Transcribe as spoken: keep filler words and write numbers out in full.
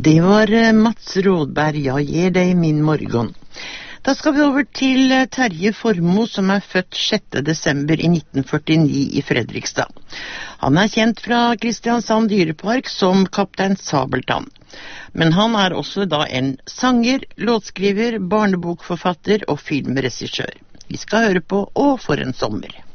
Det var Mats Rådberg, jeg gir deg min morgen. Da skal vi over til Terje Formoe, som er født sjette desember i nitten førtini i Fredrikstad. Han er kjent fra Kristiansand Dyrepark som Kaptein Sabeltann. Men han er også da en sanger, låtskriver, barnebokforfatter og filmregissør. Vi skal høre på Å for en sommer.